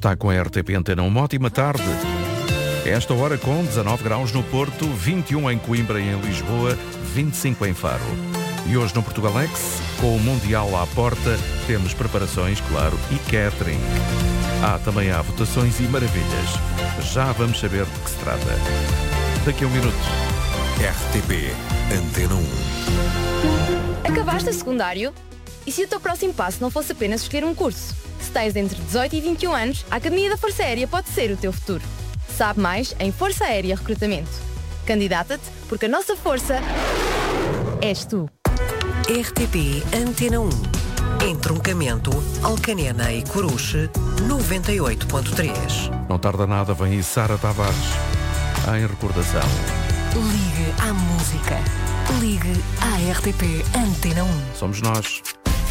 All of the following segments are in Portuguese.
Está com a RTP Antena, uma ótima tarde. Esta hora com 19 graus no Porto, 21 em Coimbra e em Lisboa, 25 em Faro. E hoje no Portugalex, com o Mundial à porta, temos preparações, claro, e catering. Também há votações e maravilhas. Já vamos saber de que se trata. Daqui a um minuto. RTP Antena 1. Acabaste o secundário? E se o teu próximo passo não fosse apenas escolher um curso? Se tens entre 18 e 21 anos, a Academia da Força Aérea pode ser o teu futuro. Sabe mais em Força Aérea Recrutamento. Candidata-te porque a nossa força és tu. RTP Antena 1. Entroncamento, Alcanena e Coruche, 98.3. Não tarda nada, vem aí Sara Tavares. Em recordação. Ligue à música. Ligue à RTP Antena 1. Somos nós.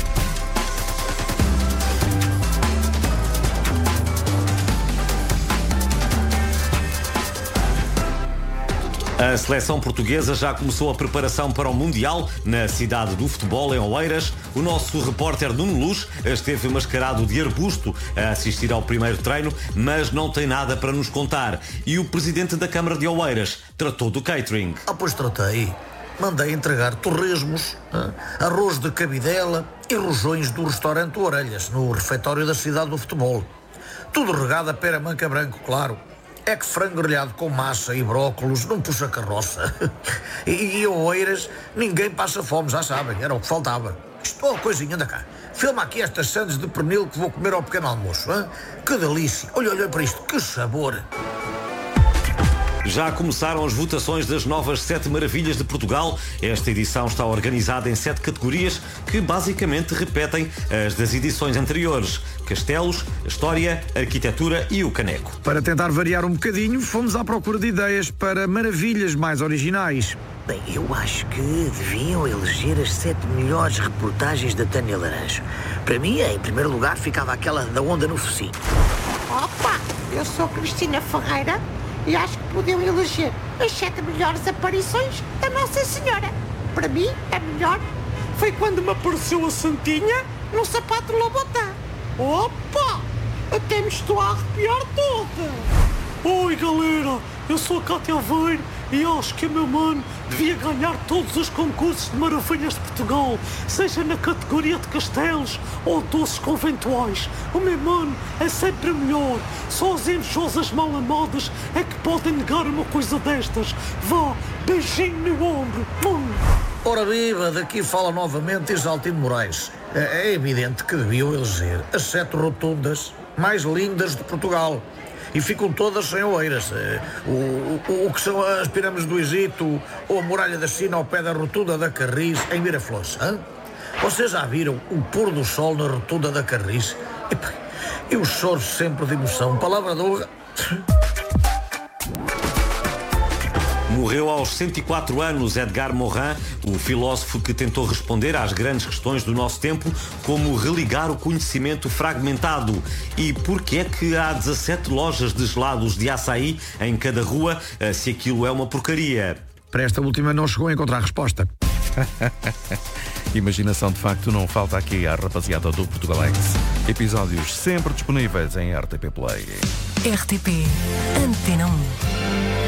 A seleção portuguesa já começou a preparação para o Mundial na cidade do futebol, em Oeiras. O nosso repórter Nuno Luz esteve mascarado de arbusto a assistir ao primeiro treino, mas não tem nada para nos contar. E o presidente da Câmara de Oeiras tratou do catering. Pois tratei. Mandei entregar torresmos, arroz de cabidela e rojões do restaurante Orelhas, no refeitório da cidade do futebol. Tudo regado a pera manca branco, claro. É que frango grelhado com massa e brócolos não puxa carroça. E em Oeiras ninguém passa fome, já sabem, era o que faltava. Isto é uma coisinha, anda cá. Filma aqui estas sandes de pernil que vou comer ao pequeno almoço. Hein? Que delícia. Olha para isto, que sabor. Já começaram as votações das novas 7 maravilhas de Portugal. Esta edição está organizada em 7 categorias que basicamente repetem as das edições anteriores: castelos, a história, a arquitetura e o caneco. Para tentar variar um bocadinho, fomos à procura de ideias para maravilhas mais originais. Bem, eu acho que deviam eleger as 7 melhores reportagens da Tânia Laranjo. Para mim, em primeiro lugar, ficava aquela da onda no focinho. Opa, eu sou Cristina Ferreira e acho que podiam eleger as 7 melhores aparições da Nossa Senhora. Para mim, a melhor foi quando me apareceu a Santinha no sapato de Lobotá. Opa! Até me estou a arrepiar toda. Oi galera, eu sou a Cátia Aveiro e acho que o meu mano devia ganhar todos os concursos de maravilhas de Portugal, seja na categoria de castelos ou doces conventuais. O meu mano é sempre melhor. Só as invejosas mal amadas é que podem negar uma coisa destas. Vá, beijinho no ombro. Ora viva, daqui fala novamente Isaltino Moraes. É evidente que deviam eleger as 7 rotundas mais lindas de Portugal. E ficam todas sem Oeiras. O que são as pirâmides do Egito ou a muralha da China ao pé da rotunda da Carris em Miraflores. Vocês já viram o pôr do sol na rotunda da Carris? Eu choro sempre de emoção. Palavra de honra. Morreu aos 104 anos Edgar Morin, o filósofo que tentou responder às grandes questões do nosso tempo, como religar o conhecimento fragmentado. E porquê é que há 17 lojas de gelados de açaí em cada rua, se aquilo é uma porcaria? Para esta última não chegou a encontrar resposta. Imaginação de facto não falta aqui à rapaziada do Portugalex. Episódios sempre disponíveis em RTP Play. RTP Antena 1.